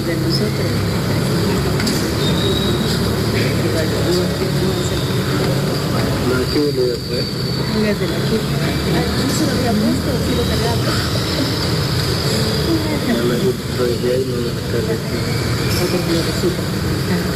de nosotros. No, aquí lo voy a poner. Desde la aquí. ¿No se lo había puesto o sí lo cargaba? No me gusta, no me gusta. Otro